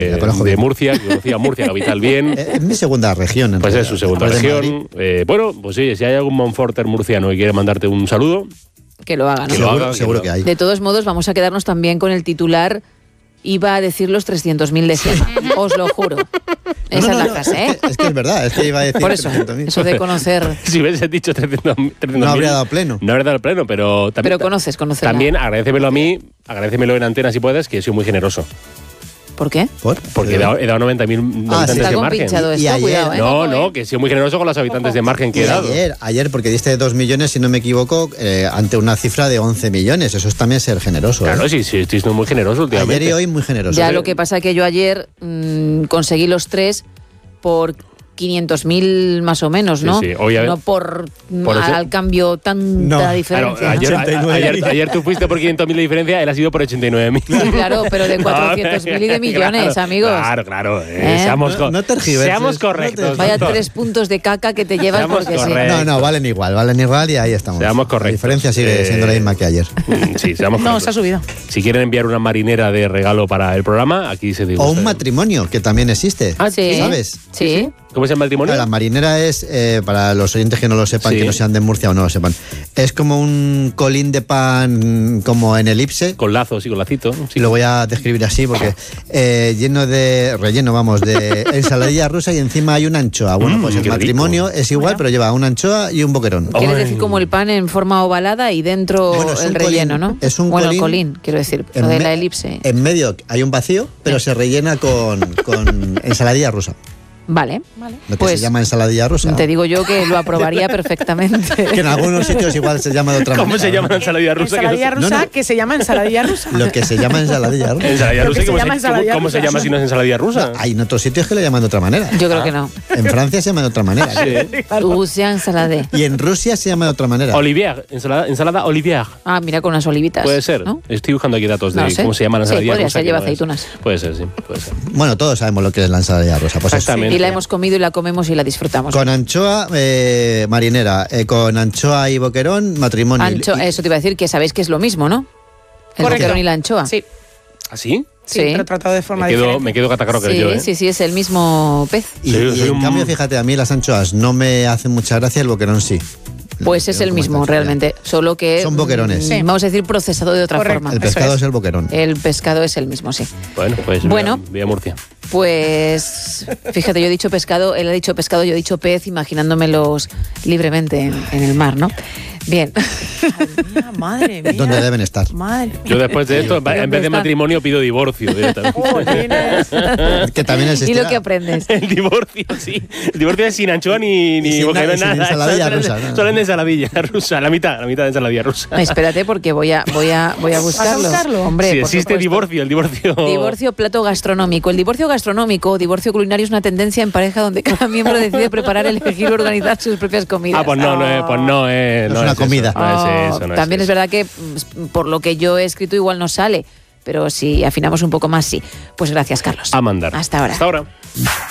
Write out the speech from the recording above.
de Murcia, que conocía Murcia capital bien. Es mi segunda región. Pues es su segunda región. Bueno, pues sí, si hay algún Monforter murciano que quiere mandarte un saludo, que lo haga, ¿no? Seguro que hay. De todos modos, vamos a quedarnos también con el titular. Iba a decir los 300.000 de Sema, os lo juro. Esa es la frase, ¿eh? Es que es verdad, es que iba a decir. Por eso, 300.000. eso de conocer. Si hubiese dicho 300.000. No habría dado pleno. No habría dado pleno, pero también. Pero conoces. También agradécemelo a mí, agradécemelo en antena si puedes, que soy muy generoso. ¿Por qué? Porque he dado 90.000 habitantes está de margen. compinchado esto, Y ayer, cuidado, ¿eh? No, que he sido muy generoso con los habitantes de margen que he dado. Ayer, porque diste 2 millones, si no me equivoco, ante una cifra de 11 millones. Eso es también ser generoso. Claro, sí, estoy muy generoso últimamente. Ayer y hoy muy generoso. Ya lo que pasa es que yo ayer conseguí los 3 por 500.000 más o menos, ¿no? Sí, hoy no por al cambio tanta diferencia. Claro, ayer tú fuiste por 500.000 de diferencia, él ha sido por 89.000. Claro, pero de 400.000 y de millones, amigos. Claro. No tergiverses. Seamos correctos. Vaya 3 puntos de caca que te llevas porque sí. No, valen igual y ahí estamos. Seamos correctos. La diferencia sigue siendo la misma que ayer. Sí, seamos correctos. No, se ha subido. Si quieren enviar una marinera de regalo para el programa, aquí se dice. O un matrimonio, que también existe. Sí. ¿Sabes? Sí. ¿Cómo se llama el matrimonio? La marinera es, para los oyentes que no lo sepan, que no sean de Murcia o no lo sepan, es como un colín de pan como en elipse. Con lazos y con lacito. Sí. Lo voy a describir así porque relleno de ensaladilla rusa y encima hay una anchoa. Bueno, pues el matrimonio es igual, pero lleva una anchoa y un boquerón. Quieres decir como el pan en forma ovalada y dentro el relleno, ¿no? Es un colín, quiero decir, lo de la elipse. En medio hay un vacío, pero se rellena con ensaladilla rusa. Vale. Lo que se llama ensaladilla rusa. Te digo yo que lo aprobaría perfectamente. Que en algunos sitios igual se llama de otra manera. ¿Cómo se llama la ensaladilla rusa? Ensaladilla rusa, que se llama ensaladilla rusa. Lo que se llama ensaladilla rusa. ¿Ensaladilla rusa? ¿Cómo se llama si no es ensaladilla rusa? Hay en otros sitios que le llaman de otra manera. Yo creo que no. En Francia se llama de otra manera. Rusia ensaladé. Y en Rusia se llama de otra manera. Olivier, ensalada Olivier. Ah, mira, con unas olivitas. Puede ser, ¿no? Estoy buscando aquí datos de cómo se llama la ensaladilla rusa. Podría ser, lleva aceitunas. Puede ser, sí, puede ser. Bueno, todos sabemos lo que es la ensaladilla rusa. Pues exactamente. Y la hemos comido y la comemos y la disfrutamos. Con anchoa marinera, con anchoa y boquerón, matrimonio. Eso te iba a decir, que sabéis que es lo mismo, ¿no? El boquerón y la anchoa. Sí. ¿Ah, sí? Sí, pero tratado de forma diferente. Me quedo catacroker yo, ¿eh? Sí, es el mismo pez. Y en cambio, fíjate, a mí las anchoas no me hacen mucha gracia, el boquerón sí. Pues es el mismo, realmente. Solo que... Son boquerones. Vamos a decir procesado de otra forma. El pescado es el boquerón. El pescado es el mismo, sí. Bueno, pues voy a Murcia. Pues fíjate, yo he dicho pescado, él ha dicho pescado, yo he dicho pez, imaginándomelos libremente en el mar, ¿no? Bien. Madre mía. ¿Dónde deben estar? Madre mía. Yo después de esto, en vez de matrimonio, pido divorcio directamente. Que también existirá. ¿Y lo que aprendes? El divorcio, sí. El divorcio es sin anchoa ni boquerón, nada. Ensaladilla rusa. Solo en ensaladilla rusa, la mitad de ensaladilla rusa. Espérate, porque voy a buscarlo. ¿Vas a buscarlo? Hombre, si existe divorcio, el divorcio... Divorcio plato gastronómico. El divorcio gastronómico, divorcio culinario, es una tendencia en pareja donde cada miembro decide preparar, elegir o organizar sus propias comidas. Ah, pues no es una comida. También es verdad que por lo que yo he escrito igual no sale, pero si afinamos un poco más, sí. Pues gracias, Carlos. A mandar. Hasta ahora. Hasta ahora.